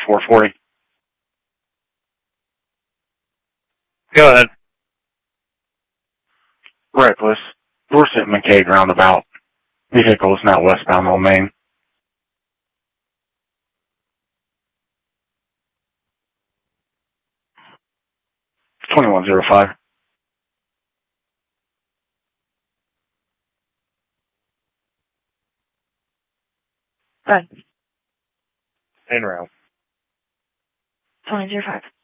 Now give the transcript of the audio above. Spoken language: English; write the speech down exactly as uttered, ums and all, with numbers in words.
four forty. Go ahead. Reckless. Dorset McCade roundabout. Vehicle is now westbound on Main. twenty-one oh five. Go ahead. En route. twenty oh five.